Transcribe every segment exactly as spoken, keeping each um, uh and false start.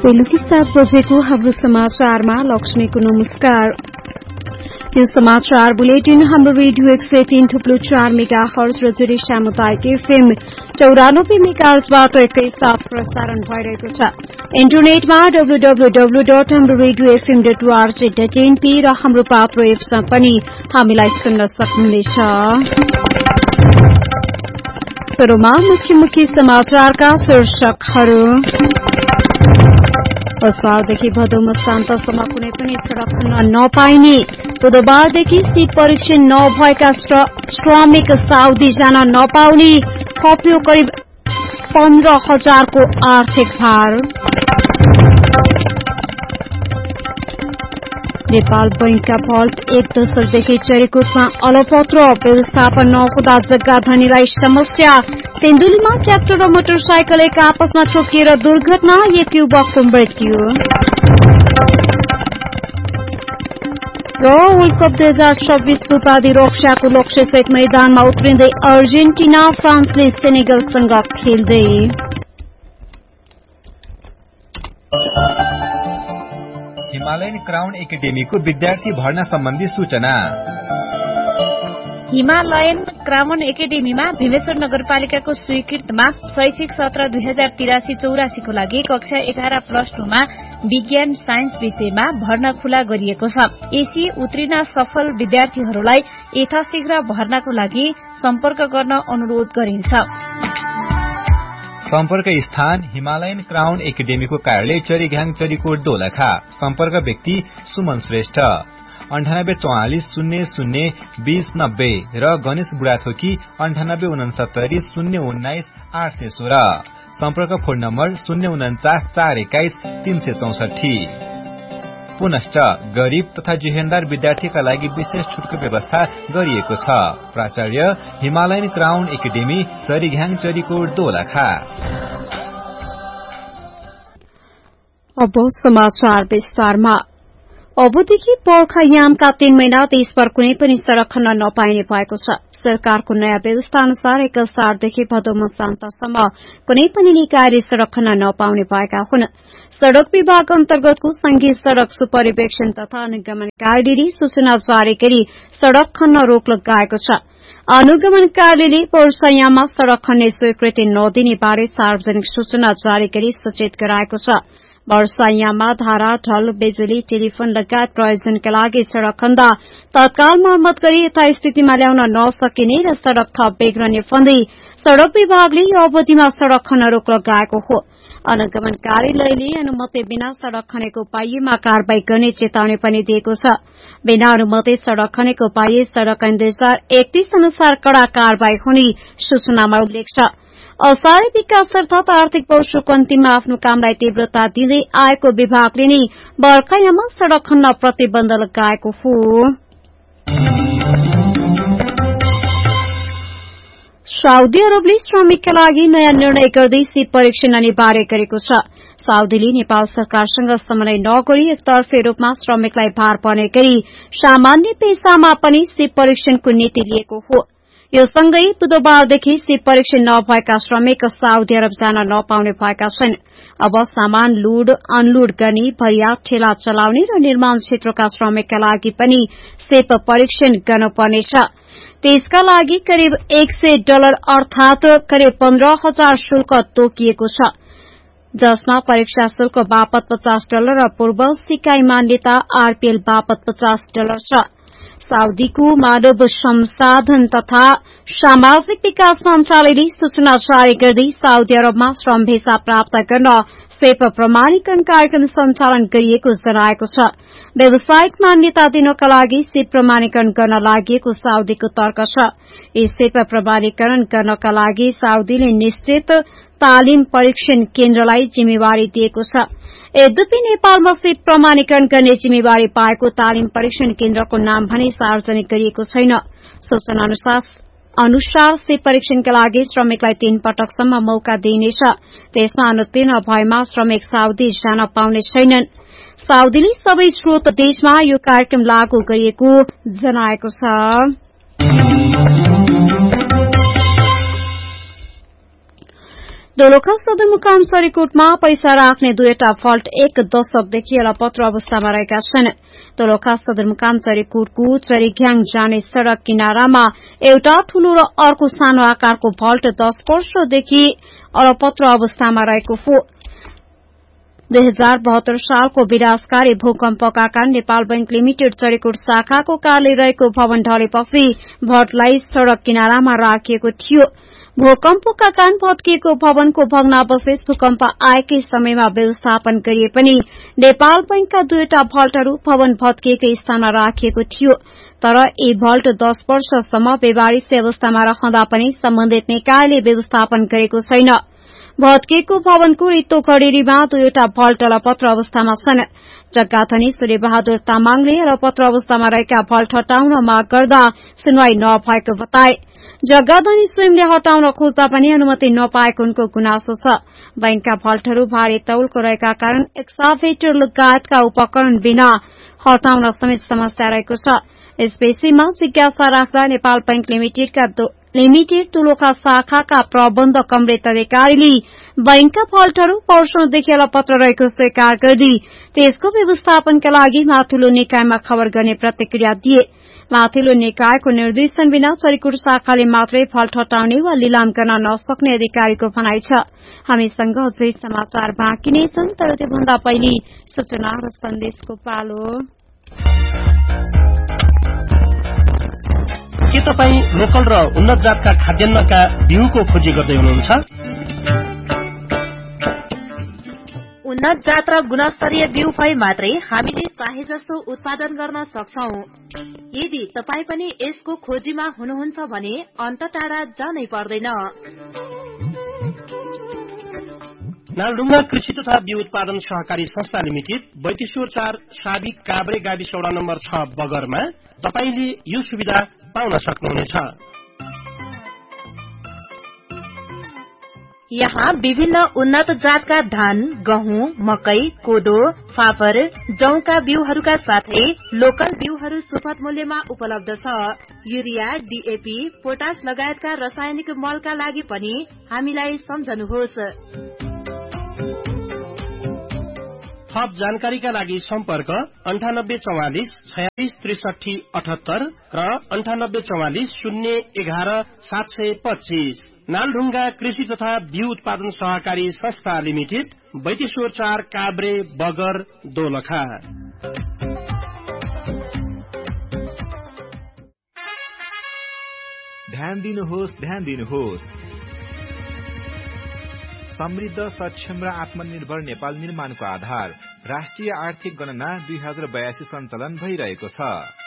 बेलुकी सात बजेको हाम्रो समाचारमा लक्ष्मीको नमस्कार। यो समाचार बुलेटिन हाम्रो रेडियो एक सय तीन थुप्लो चार मेगा हर्ज र जुरी सामुदायिक एफएम चौरानब्बे मेगा हर्जबाट एकैसाथ प्रसारण भइरहेको छ। इन्टरनेटमा डब्लु डब्लु डब्लु डट हाम्रो radio FM dot ORG dot NP र हाम्रो पात्रो एप्समा पनि हामीलाई सुन्न सक्नुहुनेछ। सुरुमा मुख्य मुख्य समाचारका शीर्षकहरू। असारदेखि भदौमा शान्तसम्म कुनै पनि सड़क खन्न नपाइने, बुधबारदेखि सीट परीक्षण नभएका श्रमिक साउदी जान नपाउने, थप्यो करिब पन्ध्र हजारको आर्थिक भार। नेपाल बैंकका भल्ट एक दशकदेखि चरीकोटमा अलपत्र, व्यवस्थापन नहुँदा जग्गा धनीलाई समस्या। सिन्धुलीमा ट्र्याक्टर र मोटरसाइकल एक आपसमा ठोकिएर दुर्घटना, एक युवकको मृत्यु। र वर्ल्ड कप दुई हजार छब्बीसको उपाधि रक्षाको लक्ष्यसहित मैदानमा उत्रिँदै अर्जेन्टिना, फ्रान्सले सेनेगलसँग खेल्दै। हिमालयन क्राउन एकाडेमीको विद्यार्थी भर्ना सम्बन्धी सूचना। हिमालयन क्राउन एकाडेमीमा भीमेश्वर नगरपालिकाको स्वीकृतमा शैक्षिक सत्र दुई हजार तिरासी चौरासीको लागि कक्षा एघार प्लस टूमा विज्ञान साइन्स विषयमा भर्ना खुला गरिएको छ। एसी उत्तीर्ण सफल विद्यार्थीहरूलाई यथाशीघ्र भर्नाको लागि सम्पर्क गर्न अनुरोध गरिन्छ। सम्पर्क स्थान हिमालयन क्राउन एकाडेमीको कार्यालय चरीघ्याङ चरीकोट दोलखा। सम्पर्क व्यक्ति सुमन श्रेष्ठ अन्ठानब्बे चौवालिस शून्य शून्य बीस नब्बे र गणेश बुढाथोकी अन्ठानब्बे उनसत्तरी शून्य उन्नाइस आठ सय सोह्र। सम्पर्क फोन नम्बर शून्य उन्चास चार एक्काइस तीन सय चौसठी। पुनश्च गरीब तथा जिहेन्दार विद्यार्थीका लागि विशेष छुटको व्यवस्था गरिएको छ। प्राचार्य Himalayan crown academy चरीघ्याङ Charikot Dolakha. अब समाचार विस्तारमा। अबदेखि बर्खायामका तीन महिना देशभर कुनै पनि सड़क खन्न नपाइने भएको छ। सरकारको नयाँ व्यवस्था अनुसार एक असारदेखि भदौ मसान्तसम्म कुनै पनि निकायले सड़क खन्न नपाउने भएका हुन्। सड़क विभाग अन्तर्गतको संघीय सड़क सुपरिवेक्षण तथा अनुगमन कार्यालयले सूचना जारी गरी सड़क खन्न रोक लगाएको छ। अनुगमन कार्यालयले वर्षायाममा सड़क खन्ने स्वीकृति नदिने बारे सार्वजनिक सूचना जारी गरी सचेत गराएको छ। वर्षायाममा धारा, ढल, बिजुली, टेलिफोन लगायत प्रयोजनका लागि सड़क खन्दा तत्काल मर्मत गरी यथास्थितिमा ल्याउन नसकिने र सड़क थप बिग्रने भन्दै सड़क विभागले यो अवधिमा सड़क खन्न रोक लगाएको हो। अनुगमन कार्यालयले अनुमति बिना सड़क खनेको पाइएमा कारवाही गर्ने चेतावनी पनि दिएको छ। बिना अनुमति सड़क खनेको पाइए सड़क ऐन दुई हजार एकतीस अनुसार कड़ा कारवाही हुने सूचनामा उल्लेख छ। असारे विकास अर्थात आर्थिक वर्षको अन्तिममा आफ्नो कामलाई तीव्रता दिँदै आएको विभागले नै बर्खायाममा सड़क खन्न प्रतिबन्ध लगाएको हो। साउदी अरबले श्रमिकका लागि नयाँ निर्णय गर्दै सीप परीक्षण अनिवार्य गरेको छ। साउदीले नेपाल सरकारसँग समन्वय नगरी एकतर्फे रूपमा श्रमिकलाई भार पर्ने गरी सामान्य पेशामा पनि सीप परीक्षणको नीति लिएको हो। यो सँगै बुधबारदेखि सीप परीक्षण नभएका श्रमिक साउदी अरब जान नपाउने भएका छन्। अब सामान लोड अनलोड गर्ने, भरिया ठेला चलाउने र निर्माण क्षेत्रका श्रमिकका लागि पनि सीप परीक्षण गर्नुपर्नेछ। त्यसका लागि करिब एक सय डलर अर्थात करिब पन्ध्र हजार शुल्क तोकिएको छ, जसमा परीक्षा शुल्क बापत पचास डलर र पूर्व सिकाई मान्यता आरपीएल बापत पचास डलर छ। साउदीको मानव संसाधन तथा सामाजिक विकास मन्त्रालयले सूचना जारी गर्दै साउदी अरबमा श्रम भिसा प्राप्त गर्न सीप प्रमाणीकरण कार्यक्रम सञ्चालन गरिएको जनाएको छ। व्यावसायिक मान्यता दिनका लागि सीप प्रमाणीकरण गर्न लागि साउदीको तर्क छ। यी सीप प्रमाणीकरण गर्नका लागि साउदीले निश्चित तालिम परीक्षण केन्द्रलाई जिम्मेवारी दिएको छ। यद्यपि नेपालमा सीप प्रमाणीकरण गर्ने जिम्मेवारी पाएको तालिम परीक्षण केन्द्रको नाम भने सार्वजनिक गरिएको छैन। सूचना अनुसार सीप परीक्षणका लागि श्रमिकलाई तीन पटकसम्म मौका दिइनेछ। त्यसमा अनुत्तीर्ण भएमा श्रमिक साउदी जान पाउने छैनन्। साउदीले सबै स्रोत देशमा यो कार्यक्रम लागू गरिएको जनाएको छ। दोलखा सदरमुकाम चरीकोटमा पैसा राख्ने दुईवटा भल्ट एक दशकदेखि अलपत्र अवस्थामा रहेका छन्। दोलखा सदरमुकाम चरीकोटको चरीघ्याङ जाने सड़क किनारामा एउटा ठूलो र अर्को सानो आकारको भल्ट दश वर्षदेखि अलपत्र अवस्थामा रहेको हो। दुई हजार बहत्तर सालको विनाशकारी भूकम्पका कारण नेपाल बैंक लिमिटेड चरीकोट शाखाको कार्यालय रहेको भवन ढलेपछि भट्टलाई सड़क किनारामा राखिएको थियो। भूकम्पका कारण भत्किएको भवनको भग्नावशेष भूकम्प आएकै समयमा व्यवस्थापन गरिए पनि नेपाल बैंकका दुईवटा भल्टहरू भवन भत्किएकै स्थानमा राखिएको थियो। तर यी भल्ट दश वर्षसम्म बेवारिस अवस्थामा रहँदा पनि सम्बन्धित निकायले व्यवस्थापन गरेको छैन। भत्किएको भवनको रित्तो खडेरीमा दुईवटा भल्ट अलपत्र अवस्थामा छन्। जग्गाधनी सूर्यबहादुर तामाङले अलपत्र अवस्थामा रहेका भल्ट हटाउन माग गर्दा सुनवाई नभएको बताए। जग्गाधनी स्वयंले हटाउन खोज्दा पनि अनुमति नपाएको उनको गुनासो छ। बैंकका भल्टहरू भारी तौलको रहेका कारण एक्साभेटर लगायतका उपकरण बिना हटाउन समेत समस्या रहेको छ। यस विषयमा जिज्ञासा राख्दा नेपाल बैंक लिमिटेडका लिमिटेड दोलखा शाखाका प्रबन्ध कमरेत अधिकारीले बैंकका भल्टहरू वर्षौंदेखि अलपत्र रहेको स्वीकार गर्दै त्यसको व्यवस्थापनका लागि माथिल्लो निकायमा खबर गर्ने प्रतिक्रिया दिए। माथिल्लो निकायको निर्देशन बिना चरीकोट शाखाले मात्रै भल्ट हटाउने वा लिलाम गर्न नसक्ने अधिकारीको भनाइ छ। हामीसँग अझै समाचार बाँकी नै छन्, तर त्योभन्दा पहिले सूचना र सन्देशको पालो। के तपाईँ लोकल र उन्नत जातका खाद्यान्नका बिउको खोजी गर्दै हुनुहुन्छ? उन्नत जात र गुणस्तरीय बिउ भए मात्रै हामीले चाहे जस्तो उत्पादन गर्न सक्छौं। यदि तपाई पनि यसको खोजीमा हुनुहुन्छ भने अन्त टाढा जानै पर्दैन। नालढुङ्गा कृषि तथा बिउ उत्पादन सहकारी संस्था लिमिटेड बैतेश्वर चार साबिक काभ्रे गाविस वडा नम्बर छ बगरमा तपाईले यो सुविधा पाउन सक्नुहुनेछ। यहाँ विभिन्न उन्नत जातका धान, गहुँ, मकै, कोदो, फापर, जौका बिउहरूका साथै लोकल बिउहरू सुपथ मूल्यमा उपलब्ध छ। युरिया, डीएपी, पोटास लगायतका रासायनिक मलका लागि पनि हामीलाई सम्झनुहोस्। थप जानकारीका लागि सम्पर्क अन्ठानब्बे चौवालिस छयालिस त्रिसठी अठहत्तर र अन्ठानब्बे चौवालिस शून्य एघार सात सय पच्चीस। नालढुङ्गा कृषि तथा बिउ उत्पादन सहकारी संस्था लिमिटेड बैतेश्वर चार काभ्रे बगर दोलखा। ध्यान दिनुहोस्, ध्यान दिनुहोस्। समृद्ध, सक्षम र आत्मनिर्भर नेपाल निर्माणको आधार राष्ट्रिय आर्थिक गणना दुई हजार बयासी सञ्चालन भइरहेको छ।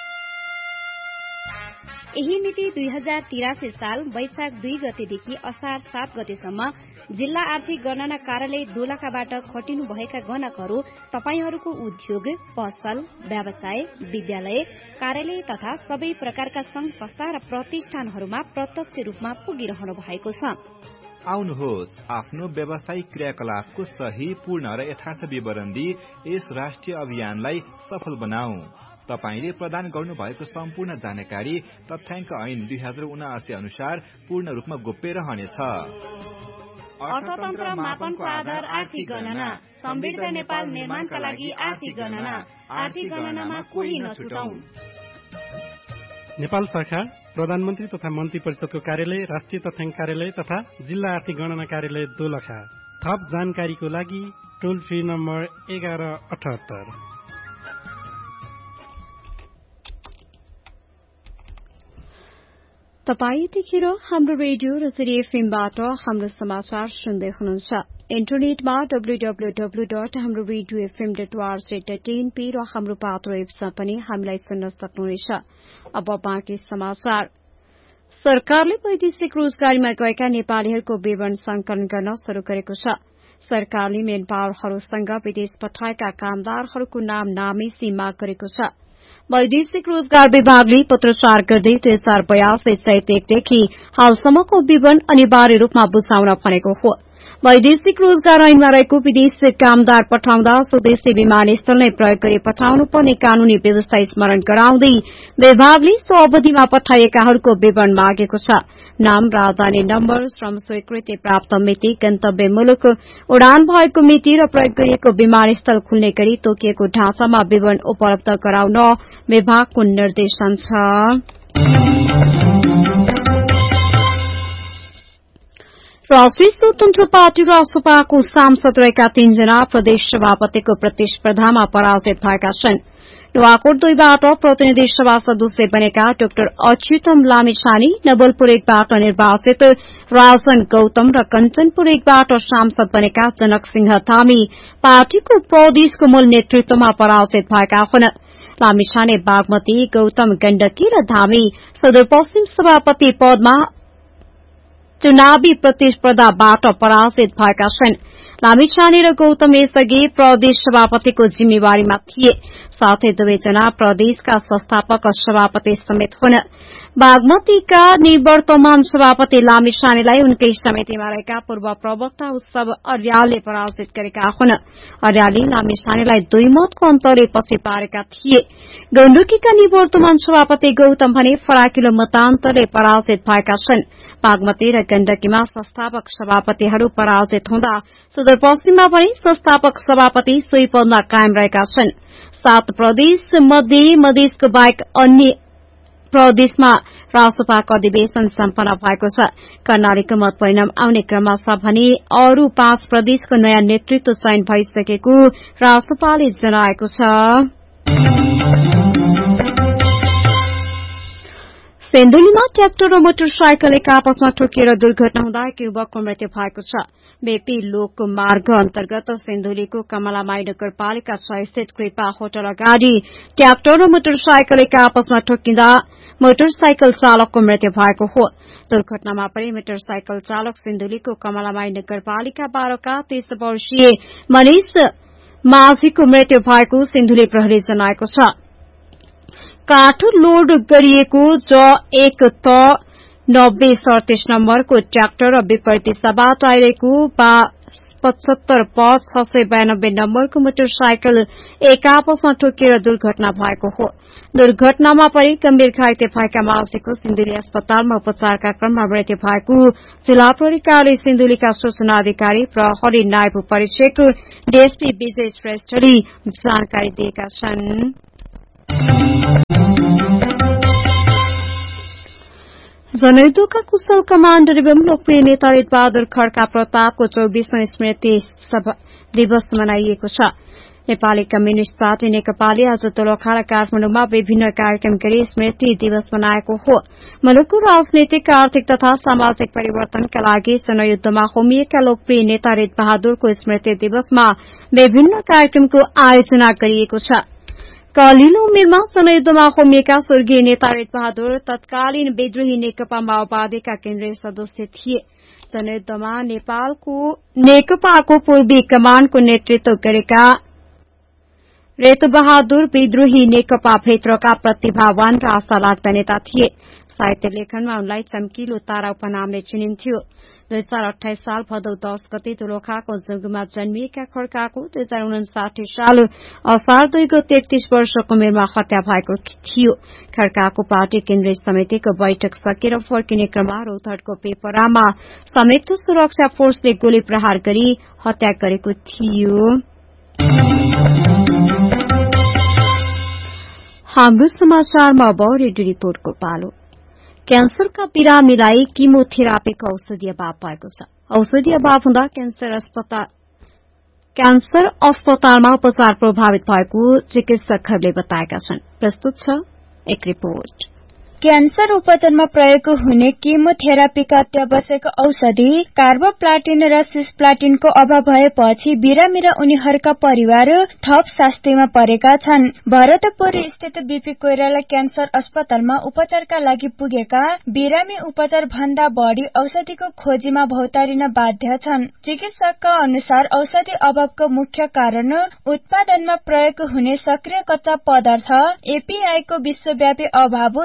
यही मिति दुई हजार तिरासी साल वैशाख दुई गतेदेखि असार सात गतेसम्म जिल्ला आर्थिक गणना कार्यालय दोलखाबाट खटिनु भएका गणकहरू तपाईहरूको उद्योग, पसल, व्यवसाय, विद्यालय, कार्यालय तथा सबै प्रकारका संघ संस्था र प्रतिष्ठानहरूमा प्रत्यक्ष रूपमा पुगिरहनु भएको छ। आउनुहोस्, आफ्नो व्यावसायिक क्रियाकलापको सही, पूर्ण र यथार्थ विवरण दिई यस राष्ट्रिय अभियानलाई सफल बनाऊ। तपाईले प्रदान गर्नुभएको सम्पूर्ण जानकारी तथ्याङ्क ऐन दुई हजार उनासी अनुसार पूर्ण रूपमा गोप्य रहनेछ। अर्थतन्त्र मापनको आधार आर्थिक गणना, समृद्ध नेपाल निर्माणका लागि आर्थिक गणना, आर्थिक गणनामा कोही नछुटौं। नेपाल शाखा प्रधानमन्त्री तथा मन्त्री परिषदको कार्यालय, राष्ट्रिय तथ्याङ्क कार्यालय तथा जिल्ला आर्थिक गणना कार्यालय दोलखा। थप जानकारीको लागि टोल फ्री नम्बर एघार अठहत्तर। तपाई यतिखेर हाम्रो रेडियो र एफएमबाट हाम्रो समाचार सुन्दै हुनुहुन्छ। इन्टरनेटमा डब्ल्यू डब्ल्यू डब्ल्यू डट हाम्रो radio FM dot ORG dot NP र हाम्रो पात्रो एपमा पनि हामीलाई सुन्न सक्नुहुनेछ। अब बाँकी समाचार। सरकारले वैदेशिक रोजगारीमा गएका नेपालीहरूको विवरण संकलन गर्न शुरू गरेको छ। सरकारले मेन पावरहरूसँग विदेश पठाएका कामदारहरूको नाम नामेसी माग गरेको छ। वैदेशिक रोजगार विभागले पत्रचार गर्दै दुई हजार बयासी चैत एकदेखि हालसम्मको विवरण अनिवार्य रूपमा बुझाउन भनेको हो। वैदेशिक रोजगार ऐनमा रहेको विदेशी कामदार पठाउँदा स्वदेशी विमानस्थल नै प्रयोग गरी पठाउनु पर्ने कानूनी व्यवस्था स्मरण गराउँदै विभागले सो अवधिमा पठाइएकाहरूको विवरण मागेको छ। नाम, राजधानी नम्बर, श्रम स्वीकृति प्राप्त मिति, गन्तव्य मुलुक, उडान भएको मिति र प्रयोग गरिएको विमानस्थल खुल्ने गरी तोकिएको ढाँचामा विवरण उपलब्ध गराउन विभागको निर्देशन छ। राष्ट्रिय स्वतन्त्र पार्टी रासपाको सांसद रहेका तीनजना प्रदेश सभापतिको प्रतिस्पर्धामा पराजित भएका छन्। नुवाकोट दुईबाट प्रतिनिधि सभा सदस्य बनेका डाक्टर अच्युतम लामिछाने नवलपुर एकबाट निर्वाचित राजन गौतम र कञ्चनपुर एकबाट सांसद बनेका जनक सिंह धामी पार्टीको प्रदेशको मूल नेतृत्वमा पराजित भएका हुन्। लामिछाने बागमती, गौतम गण्डकी र धामी सुदूरपश्चिम सभापति पदमा चुनावी प्रतिस्पर्धाबाट पराजित भएका छन्। लामिछाने र गौतम यसअघि प्रदेश सभापतिको जिम्मेवारीमा थिए, साथै दुवैजना प्रदेशका संस्थापक सभापति समेत हुन्। बागमतीका निवर्तमान सभापति लामिछानेलाई उनकै समितिमा रहेका पूर्व प्रवक्ता उत्सव अर्यालले पराजित गरेका हुन्। अर्यालले लामिछानेलाई दुई मतको अन्तरले पछि पारेका थिए। गण्डकीका निवर्तमान सभापति गौतम भने फराकिलो मतान्तरले पराजित भएका छन्। बागमती र गण्डकीमा संस्थापक सभापतिहरू पराजित हुँदा सुदूरपश्चिममा पनि संस्थापक सभापति सोही पदमा कायम रहेका छन्। सात प्रदेश मध्ये मधेसको बाहेक अन्य प्रदेशमा रासपाको अधिवेशन सम्पन्न भएको छ। कर्णालीको मत परिणाम आउने क्रममा छ भने अरू पाँच प्रदेशको नयाँ नेतृत्व चयन भइसकेको रासपाले जनाएको छ। सेन्धुलीमा ट्र्याक्टर र मोटरसाइकल एक आपसमा ठोकिएर दुर्घटना हुँदा एक युवकको मृत्यु भएको छ। बेपी लोक मार्ग अन्तर्गत सेन्धुलीको कमलामाई नगरपालिका छ स्थित कृपा होटल अगाडि ट्र्याक्टर र मोटरसाइकल एक आपसमा ठोकिँदा मोटरसाइकल चालकको मृत्यु भएको हो। दुर्घटनामा परि मोटरसाइकल चालक सिन्धुलीको कमलामाई नगरपालिका बाह्रका तीस वर्षीय मनिष माझीको मृत्यु भएको सिन्धुली प्रहरी जनाएको छ। काठ लोड गरिएको ज एक त नब्बे सडतिस नम्बरको ट्र्याक्टर र विपरीत दिशाबाट आइरहेको पचहत्तर प छ सय बयानब्बे नम्बरको मोटरसाइकल एक आपसमा ठोकिएर दुर्घटना भएको हो। दुर्घटनामा परि गम्भीर घाइते भएका माझीको सिन्धुली अस्पतालमा उपचारका क्रममा मृत्यु भएको जिल्ला प्रहरी कार्यालय सिन्धुलीका सूचना अधिकारी प्रहरी नायब परीक्षक डीएसपी विजय श्रेष्ठले जानकारी दिएका छन्। जनयुद्धका कुशल कमाण्डर एवं लोकप्रिय नेता रेतबहादुर खड्का प्रतापको चौबीसौं स्मृति दिवस मनाइएको छ। नेपाली कम्युनिष्ट पार्टी नेकपाले आज दोलखा र काठमाडौँमा विभिन्न कार्यक्रम गरी स्मृति दिवस मनाएको हो। मुलुकको राजनीतिक, आर्थिक तथा सामाजिक परिवर्तनका लागि जनयुद्धमा होमिएका लोकप्रिय नेता रेतबहादुरको स्मृति दिवसमा विभिन्न कार्यक्रमको आयोजना गरिएको छ। कलिलो उमेरमा जनयुद्धमा होमिएका स्वर्गीय नेता रेतबहादुर तत्कालीन विद्रोही नेकपा माओवादीका केन्द्रीय सदस्य थिए। जनयुद्धमा नेपालको नेकपाको पूर्वी कमाण्डको नेतृत्व गरेका रेतबहादुर विद्रोही नेकपा भित्रका प्रतिभावान र आशा लाग्दा नेता थिए। साहित्य लेखनमा उनलाई चम्किलो तारा उपनामले चिनिन्थ्यो। दुई हजार अठाइस साल भदौ दश गते दोलखाको जुंगुमा जन्मिएका खड्काको दुई हजार उनासाठी साल असार दुई गते एकतीस वर्षको उमेरमा हत्या भएको थियो। खड्काको पार्टी केन्द्रीय समितिको बैठक सकेर फर्किने क्रममा रौतहटको पेपरामा संयुक्त सुरक्षा फोर्सले गोली प्रहार गरी हत्या गरेको थियो। हाम्रो समाचारमा अब रेडियो रिपोर्टको पालो। क्यान्सरका बिरामीलाई किमोथेरापीको औषधि अभाव भएको छ। औषधि अभाव हुँदा क्यान्सर अस्पताल क्यान्सर अस्पतालमा उपचार प्रभावित भएको चिकित्सकहरूले बताएका छन्। प्रस्तुत छ एक रिपोर्ट। क्यान्सर उपचारमा प्रयोग हुने किमोथेरापीका अत्यावश्यक औषधि कार्बोप्लाटिन र सिस्प्लाटिनको अभाव भएपछि बिरामी र उनीहरूका परिवार थप शास्तिमा परेका छन्। भरतपुर स्थित बीपी कोइराला क्यान्सर अस्पतालमा उपचारका लागि पुगेका बिरामी उपचार भन्दा बढ़ी औषधिको खोजीमा भौतारिन बाध्य छन्। चिकित्सकका अनुसार औषधि अभावको मुख्य कारण उत्पादनमा प्रयोग हुने सक्रिय कच्चा पदार्थ एपीआईको विश्वव्यापी अभाव, त्यसको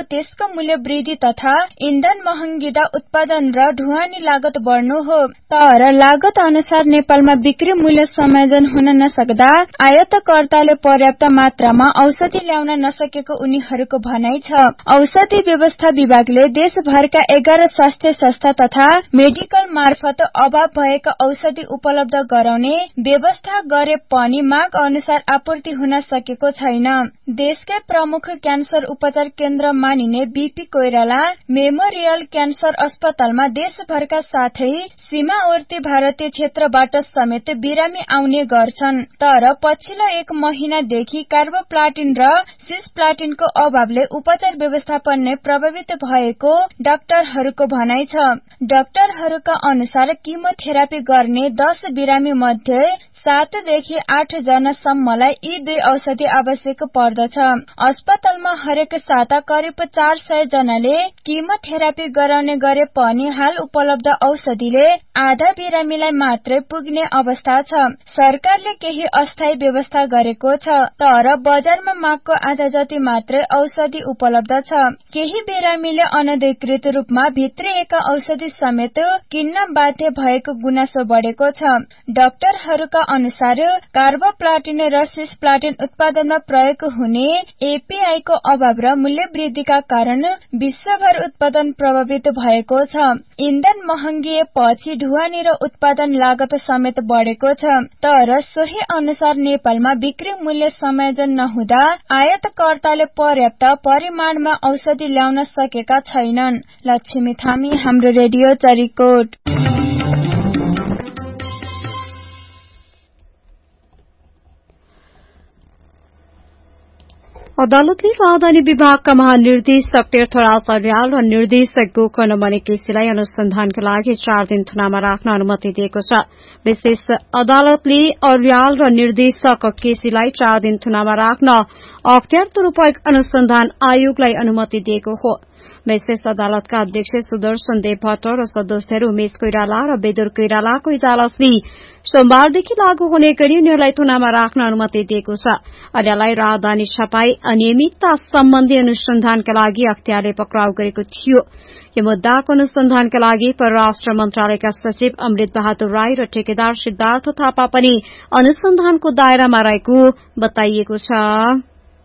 मूल्य वृद्धि तथा इन्धन महँगिदा उत्पादन र ढुवानी लागत बढ्नु हो। तर लागत अनुसार नेपालमा बिक्री मूल्य समायोजन हुन नसक्दा आयातकर्ताले पर्याप्त मात्रामा औषधि ल्याउन नसकेको उनीहरूको भनाइ छ। औषधि व्यवस्था विभागले देशभरका एघार स्वास्थ्य संस्था तथा मेडिकल मार्फत अभाव भएका औषधि उपलब्ध गराउने व्यवस्था गरे पनि माग अनुसार आपूर्ति हुन सकेको छैन। देशकै प्रमुख क्यान्सर उपचार केन्द्र मानिने बीपी कोइराला मेमोरियल क्यान्सर अस्पतालमा देशभरका साथै सीमावर्ती भारतीय क्षेत्रबाट समेत बिरामी आउने गर्छन्। तर पछिल्लो एक महिनादेखि कार्बोप्लाटिन र सिसप्लाटिनको अभावले उपचार व्यवस्थापन नै प्रभावित भएको डाक्टरहरूको भनाइ छ। डाक्टरहरूका अनुसार किमोथेरापी गर्ने दस बिरामी मध्ये सातदेखि आठ जनासम्मलाई यी दुई औषधि आवश्यक पर्दछ। अस्पतालमा हरेक साता करिब चार सय जनाले किमोथेरापी गराउने गरे पनि हाल उपलब्ध औषधिले आधा बिरामीलाई मात्रै पुग्ने अवस्था छ। सरकारले केही अस्थायी व्यवस्था गरेको छ, तर बजारमा मागको आधा जति मात्रै औषधि उपलब्ध छ। केही बिरामीले अनधिकृत रूपमा भित्रिएका औषधि समेत किन्न बाध्य भएको गुनासो बढेको छ। डाक्टरहरूका अनुसार कार्बोप्लाटिन र सिसप्लाटिन उत्पादनमा प्रयोग हुने एपीआई को अभाव र मूल्य वृद्धिका कारण विश्वभर उत्पादन प्रभावित भएको छ। इन्धन महँगिएपछि ढुवानी र उत्पादन लागत समेत बढेको छ। तर सोही अनुसार नेपालमा बिक्री मूल्य समायोजन नहुँदा आयातकर्ताले पर्याप्त परिमाणमा औषधि ल्याउन सकेका छैनन्। लक्ष्मी थामी, हाम्रो रेडियो चरीकोट। अदालतले राजधानी विभागका महानिर्देशक तीर्थराज अर्याल र निर्देशक गोकर्ण मणि केसीलाई अनुसन्धानका लागि चार दिन थुनामा राख्न अनुमति दिएको छ। विशेष अदालतले अर्याल र निर्देशक केसीलाई चार दिन थुनामा राख्न अख्तियार दुरूपयोग अनुसन्धान आयोगलाई अनुमति दिएको हो। विशेष अदालतका अध्यक्ष सुदर्शन देव भट्ट र सदस्यहरू उमेश कोइराला र बेदुर कोइरालाको इजलासले सोमबारदेखि लागू हुने गरी उनीहरूलाई थुनामा राख्न अनुमति दिएको छ। अर्याललाई राजधानी छपाई अनियमितता सम्बन्धी अनुसन्धानका लागि अख्तियारले पक्राउ गरेको थियो। यो मुद्दाको अनुसन्धानका लागि परराष्ट्र मन्त्रालयका सचिव अमृत बहादुर राई र ठेकेदार सिद्धार्थ थापा पनि अनुसन्धानको दायरामा रहेको बताइएको छ।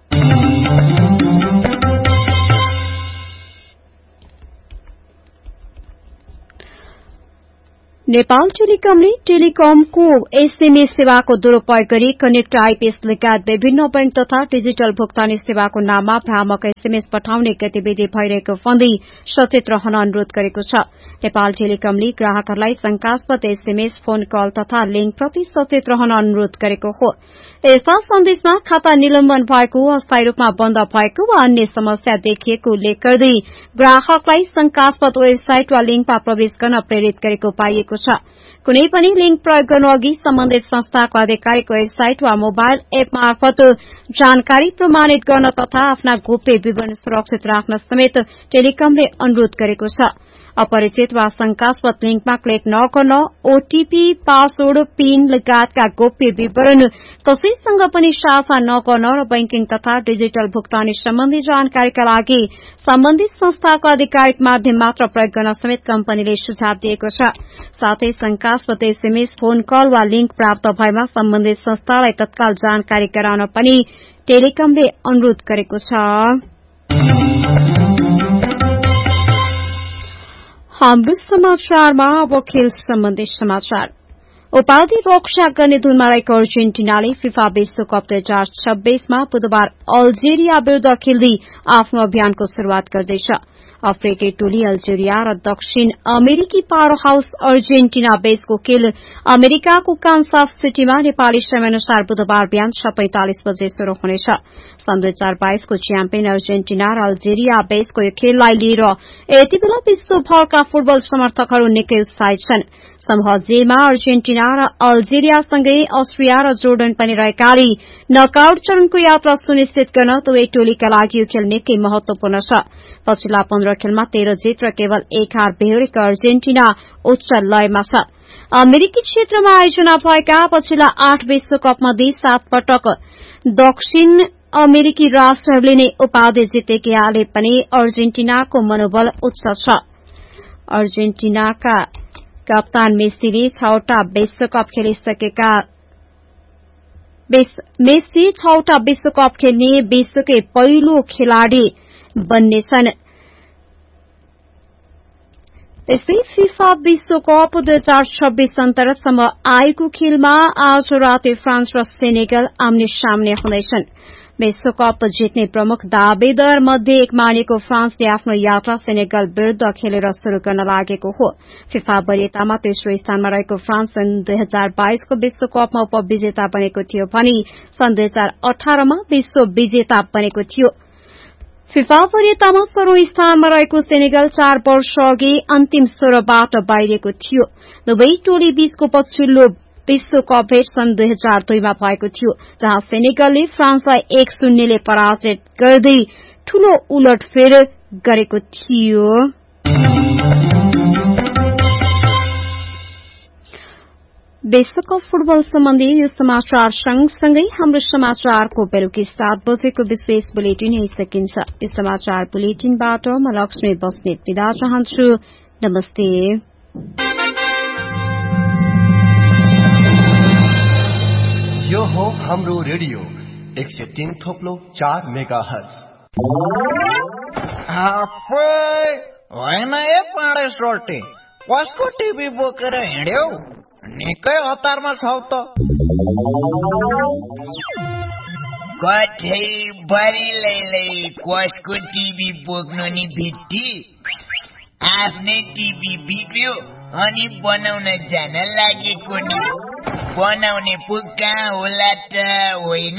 नेपाल टेलिकमले टेलिकमको एसएमएस सेवाको दुरूपयोग गरी कनेक्ट आईपीएस लगायत विभिन्न बैंक तथा डिजिटल भुक्तानी सेवाको नाममा भ्रामक एसएमएस पठाउने गतिविधि भइरहेको भन्दै सचेत रहन अनुरोध गरेको छ। नेपाल टेलिकमले ग्राहकहरूलाई शंकास्पद एसएमएस, फोन कल तथा लिंक प्रति सचेत रहन अनुरोध गरेको हो। यस्ता सन्देशमा खाता निलम्बन भएको, अस्थायी रूपमा बन्द भएको वा अन्य समस्या देखिएको उल्लेख गर्दै ग्राहकलाई शंकास्पद वेबसाइट वा लिंकमा प्रवेश गर्न प्रेरित गरेको पाइएको छ। कुनै पनि लिंक प्रयोग गर्नु अघि सम्बन्धित संस्थाको आधिकारिक वेबसाइट वा मोबाइल एप मार्फत जानकारी प्रमाणित गर्न तथा आफ्ना गोप्य विवरण सुरक्षित राख्न समेत टेलिकमले अनुरोध गरेको छ। अपरिचित वा शंकास्पद लिंकमा क्लिक नगर्न, ओटीपी, पासवर्ड, पिन लगायतका गोप्य विवरण कसैसँग पनि साझा नगर्न र बैंकिङ तथा डिजिटल भुक्तानी सम्बन्धी जानकारीका लागि सम्बन्धित संस्थाको आधिकारिक माध्यम मात्र प्रयोग गर्न समेत कम्पनीले सुझाव दिएको छ। साथै शंकास्पद एसएमएस, फोन कल वा लिंक प्राप्त भएमा सम्बन्धित संस्थालाई तत्काल जानकारी गराउन पनि टेलिकमले अनुरोध गरेको छ। हाम्रो समाचारमा अब खेल सम्बन्धी समाचार। उपाधि रक्षा गर्ने धुनमा रहेको अर्जेन्टिनाले फिफा विश्वकप दुई हजार छब्बीसमा बुधबार अल्जेरिया विरूद्ध खेल्दै आफ्नो अभियानको शुरूआत गर्दैछ। अफ्रिकी टोली अल्जेरिया र दक्षिण अमेरिकी पावर हाउस अर्जेन्टिना बीचको खेल अमेरिकाको कान्सास सिटीमा नेपाली समयअनुसार बुधबार बिहान छ पैंतालिस बजे शुरू हुनेछ। सन् दुई हजार बाइसको च्याम्पियन अर्जेन्टिना र अल्जेरिया बीचको यो खेललाई लिएर यति बेला विश्वभरका फुटबल समर्थकहरू निकै उत्साहित छन्। समूह जेमा अर्जेन्टिना र अल्जेरियासँगै अस्ट्रिया र जोर्डन पनि रहेकाले नकआउट चरणको यात्रा सुनिश्चित गर्न दुवै टोलीका लागि यो खेल निकै महत्वपूर्ण छ। पछिल्ला पन्ध्र खेलमा तेह्र जित र केवल एक हार बेहोरेको अर्जेन्टिना उच्च लयमा छ। अमेरिकी क्षेत्रमा आयोजना भएका पछिल्ला आठ विश्वकप मध्ये सात पटक दक्षिण अमेरिकी राष्ट्रहरूले नै उपाधि जितेकाले पनि अर्जेन्टिनाको मनोबल उच्च छ। अर्जेन्टिनाका कप्तान मेस्सीले छवटा विश्वकप खेलिसकेका मेस्सी छवटा विश्वकप खेल्ने विश्वकै पहिलो खेलाड़ी बन्नेछन्। त्यस्तै फिफा विश्वकप दुई हजार छब्बीस अन्तर्गतसम्म आएको खेलमा आज राति फ्रान्स र सेनेगल आम्ने सामने हुनेछन्। विश्वकप जित्ने प्रमुख दावेदार मध्ये एक मानिएको फ्रान्सले आफ्नो यात्रा सेनेगल विरूद्ध खेलेर शुरू गर्न लागेको हो। फिफा वरियतामा तेस्रो स्थानमा रहेको फ्रान्स सन् दुई हजार बाइसको विश्वकपमा उपविजेता बनेको थियो भने सन् दुई हजार अठारमा विश्व विजेता बनेको थियो। फिफा वरियतामा सोह्रौं स्थानमा रहेको सेनेगल चार वर्ष अघि अन्तिम सोह्रबाट बाहिरिएको थियो। दुवै टोली बीचको पछिल्लो विश्वकप भेट सन् दुई हजार दुईमा भएको थियो, जहाँ सेनेगलले फ्रान्सलाई एक शून्यले पराजित गर्दै ठूलो उलटफेर गरेको थियो। विश्वकप फुटबल सम्बन्धी यो समाचार सँगसँगै हाम्रो समाचारको बेलुकी सात बजेको विशेष बुलेटिन यही सकिन्छ। यो समाचार बुलेटिनबाट म लक्ष्मी बस्नेत बिदा चाहन्छु। नमस्ते। यो हो हाम्रो रेडियो एक सय तीन थोप्लो चार मेगा हर्ज। होइन ए पाडे सोल्टे, कसको टिभी बोकेर हिँड्यौ? निकै हतारमा छौ त। कठै बरिलैलै कसको टिभी बोक्नु नि भित्ती। आफ्नै टिभी बिग्रियो अनि बनाउन जान लागेको नि। बनाउने पो कहाँ होला त होइन?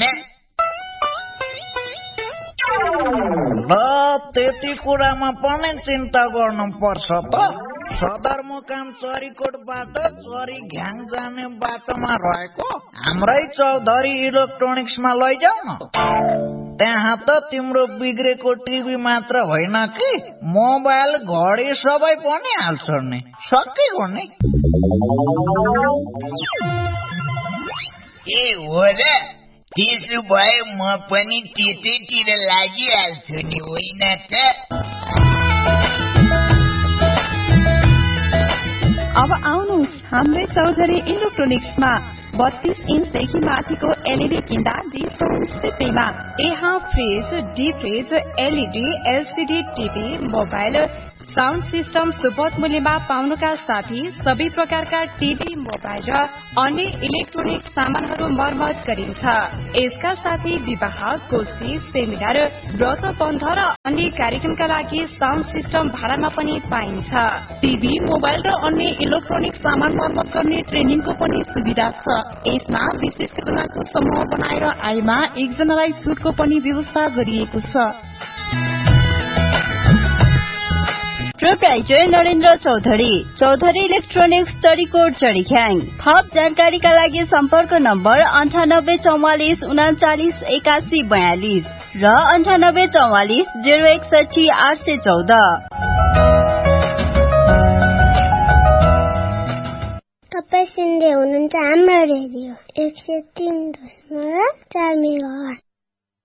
ल त्यति कुरामा पनि चिन्ता गर्नु पर्छ त। सदरमुकाम चरीकोटबाट चरी घ्याङ जाने बाटोमा रहेको हाम्रै चौधरी इलेक्ट्रोनिक्समा लैजाऊ न। त्यहाँ त तिम्रो बिग्रेको टिभी मात्र होइन कि मोबाइल घडी सबै पनि हाल्छ नि। सकिगयो नि। ए हो र? त्यसो भए म पनि त्यतैतिर लागिहाल्छु नि होइन त? अब आउनुहोस् हाम्रै चौधरी इलेक्ट्रोनिक्समा बत्तीस इन्चदेखि माथिको एलईडी किन्दा दुई सौ रुपियाँमा। यहाँ fridge, D fridge, LED, LCD TV, mobile, sound system सुपथ मूल्यमा पाउनुका साथै सबै प्रकारका टिभी, मोबाइल र अन्य इलेक्ट्रोनिक सामानहरू मर्मत गरिन्छ। यसका साथै विवाह, गोष्ठी, सेमिनार, व्रत बन्ध र अन्य कार्यक्रमका लागि साउन्ड सिस्टम भाडामा पनि पाइन्छ। टिभी, मोबाइल र अन्य इलेक्ट्रोनिक सामान मर्मत गर्ने ट्रेनिङको पनि सुविधा छ। यसमा विशेष घटनाको समूह बनाएर आएमा एकजनालाई छुटको पनि व्यवस्था गरिएको छ। Proprietor Narendra Chaudhary, Chaudhary electronics, Charikot, चरीख्याङ। थप जानकारीका लागि सम्पर्क नम्बर अन्ठानब्बे चौवालिस उनाचालिस एकासी बयालिस र अन्ठानब्बे चौवालिस जेरो एकसठी आठ सय चौध। तपाईँ सुन्दै हुनुहुन्छ हाम्रो रेडियो एक सय तीन दशमलव चार मेगा हर्ज।